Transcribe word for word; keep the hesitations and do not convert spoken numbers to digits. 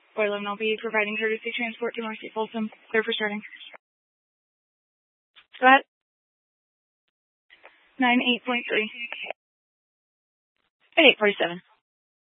four eleven, I'll be providing courtesy transport to Marcy Folsom. Clear for starting. Go ahead. nine eight point three. eight forty-seven.